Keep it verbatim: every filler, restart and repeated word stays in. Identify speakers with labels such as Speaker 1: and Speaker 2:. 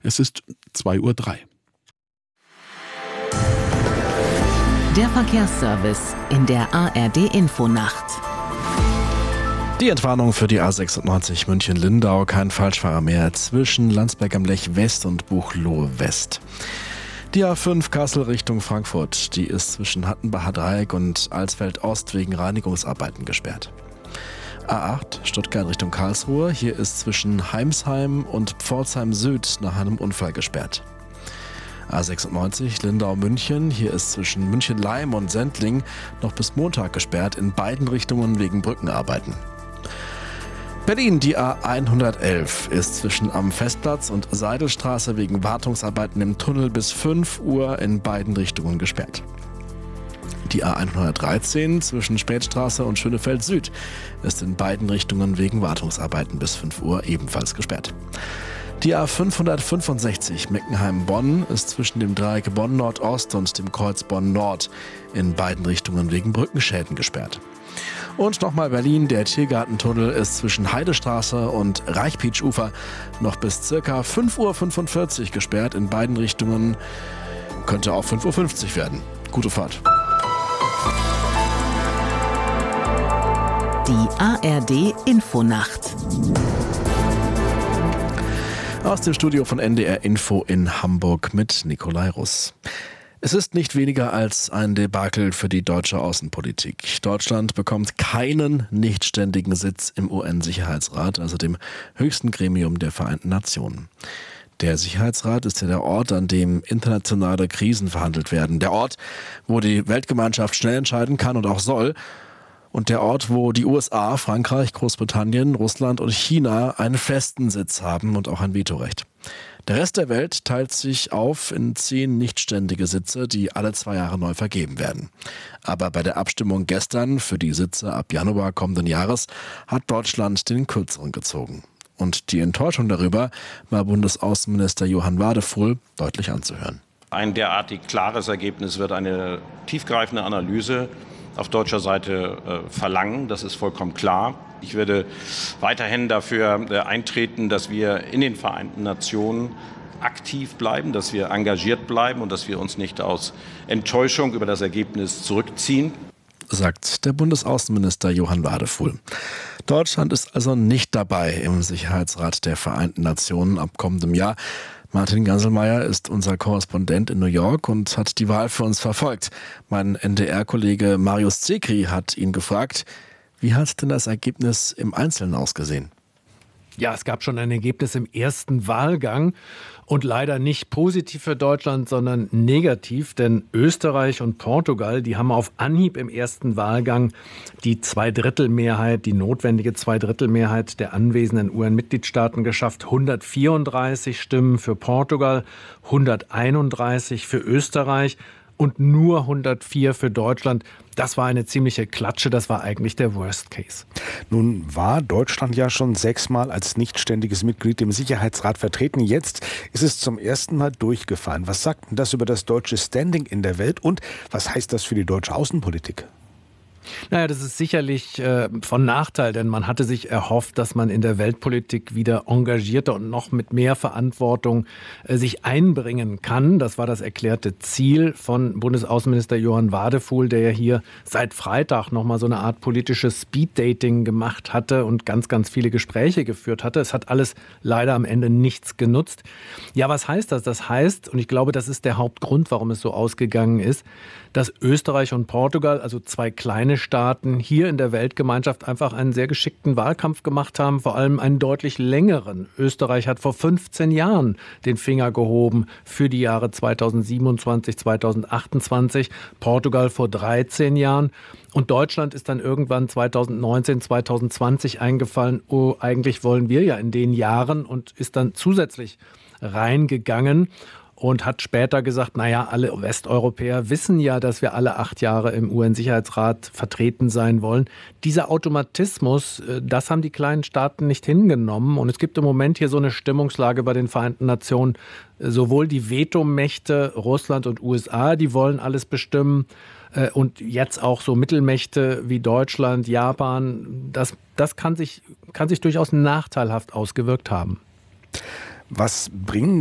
Speaker 1: Es ist zwei Uhr drei.
Speaker 2: Der Verkehrsservice in der A R D-Infonacht.
Speaker 3: Die Entwarnung für die A sechsundneunzig München-Lindau, kein Falschfahrer mehr zwischen Landsberg am Lech West und Buchloe West. Die A fünf Kassel Richtung Frankfurt, die ist zwischen Hattenbacher Dreieck und Alsfeld Ost wegen Reinigungsarbeiten gesperrt. A acht Stuttgart Richtung Karlsruhe, hier ist zwischen Heimsheim und Pforzheim Süd nach einem Unfall gesperrt. A sechsundneunzig Lindau-München, hier ist zwischen München-Leim und Sendling noch bis Montag gesperrt, in beiden Richtungen wegen Brückenarbeiten. Berlin, die A hundertelf ist zwischen am Festplatz und Seidelstraße wegen Wartungsarbeiten im Tunnel bis fünf Uhr in beiden Richtungen gesperrt. Die A hundertdreizehn zwischen Spätstraße und Schönefeld Süd ist in beiden Richtungen wegen Wartungsarbeiten bis fünf Uhr ebenfalls gesperrt. Die A fünfhundertfünfundsechzig Meckenheim-Bonn ist zwischen dem Dreieck Bonn-Nordost und dem Kreuz Bonn-Nord in beiden Richtungen wegen Brückenschäden gesperrt. Und nochmal Berlin, der Tiergartentunnel ist zwischen Heidestraße und Reichpietsch-Ufer noch bis circa fünf Uhr fünfundvierzig gesperrt in beiden Richtungen. Könnte auch fünf Uhr fünfzig werden. Gute Fahrt.
Speaker 2: Die A R D-Infonacht.
Speaker 3: Aus dem Studio von N D R Info in Hamburg mit Nikolai Russ. Es ist nicht weniger als ein Debakel für die deutsche Außenpolitik. Deutschland bekommt keinen nichtständigen Sitz im U N-Sicherheitsrat, also dem höchsten Gremium der Vereinten Nationen. Der Sicherheitsrat ist ja der Ort, an dem internationale Krisen verhandelt werden. Der Ort, wo die Weltgemeinschaft schnell entscheiden kann und auch soll. Und der Ort, wo die U S A, Frankreich, Großbritannien, Russland und China einen festen Sitz haben und auch ein Vetorecht. Der Rest der Welt teilt sich auf in zehn nichtständige Sitze, die alle zwei Jahre neu vergeben werden. Aber bei der Abstimmung gestern für die Sitze ab Januar kommenden Jahres hat Deutschland den kürzeren gezogen. Und die Enttäuschung darüber war Bundesaußenminister Johann Wadefuhl deutlich anzuhören.
Speaker 4: Ein derartig klares Ergebnis wird eine tiefgreifende Analyse auf deutscher Seite äh, verlangen. Das ist vollkommen klar. Ich werde weiterhin dafür äh, eintreten, dass wir in den Vereinten Nationen aktiv bleiben, dass wir engagiert bleiben und dass wir uns nicht aus Enttäuschung über das Ergebnis zurückziehen,
Speaker 3: sagt der Bundesaußenminister Johann Wadefuhl. Deutschland ist also nicht dabei im Sicherheitsrat der Vereinten Nationen ab kommendem Jahr. Martin Ganselmeier ist unser Korrespondent in New York und hat die Wahl für uns verfolgt. Mein N D R-Kollege Marius Zekri hat ihn gefragt, wie hat denn das Ergebnis im Einzelnen ausgesehen?
Speaker 5: Ja, es gab schon ein Ergebnis im ersten Wahlgang und leider nicht positiv für Deutschland, sondern negativ, denn Österreich und Portugal, die haben auf Anhieb im ersten Wahlgang die Zweidrittelmehrheit, die notwendige Zweidrittelmehrheit der anwesenden U N-Mitgliedstaaten geschafft. hundertvierunddreißig Stimmen für Portugal, hunderteinunddreißig für Österreich und nur hundertvier für Deutschland. Das war eine ziemliche Klatsche, das war eigentlich der Worst Case.
Speaker 6: Nun war Deutschland ja schon sechsmal als nichtständiges Mitglied im Sicherheitsrat vertreten. Jetzt ist es zum ersten Mal durchgefallen. Was sagt denn das über das deutsche Standing in der Welt und was heißt das für die deutsche Außenpolitik?
Speaker 5: Naja, das ist sicherlich äh, von Nachteil, denn man hatte sich erhofft, dass man in der Weltpolitik wieder engagierter und noch mit mehr Verantwortung äh, sich einbringen kann. Das war das erklärte Ziel von Bundesaußenminister Johann Wadefuhl, der ja hier seit Freitag nochmal so eine Art politisches Speeddating gemacht hatte und ganz, ganz viele Gespräche geführt hatte. Es hat alles leider am Ende nichts genutzt. Ja, was heißt das? Das heißt, und ich glaube, das ist der Hauptgrund, warum es so ausgegangen ist, dass Österreich und Portugal, also zwei kleine Staaten, hier in der Weltgemeinschaft einfach einen sehr geschickten Wahlkampf gemacht haben, vor allem einen deutlich längeren. Österreich hat vor fünfzehn Jahren den Finger gehoben für die Jahre zweitausendsiebenundzwanzig, zweitausendachtundzwanzig, Portugal vor dreizehn Jahren. Und Deutschland ist dann irgendwann zweitausendneunzehn, zweitausendzwanzig eingefallen, oh, eigentlich wollen wir ja in den Jahren, und ist dann zusätzlich reingegangen. Und hat später gesagt, naja, alle Westeuropäer wissen ja, dass wir alle acht Jahre im U N-Sicherheitsrat vertreten sein wollen. Dieser Automatismus, das haben die kleinen Staaten nicht hingenommen. Und es gibt im Moment hier so eine Stimmungslage bei den Vereinten Nationen. Sowohl die Vetomächte Russland und U S A, die wollen alles bestimmen. Und jetzt auch so Mittelmächte wie Deutschland, Japan. Das, das kann sich, kann sich durchaus nachteilhaft ausgewirkt haben.
Speaker 6: Was bringen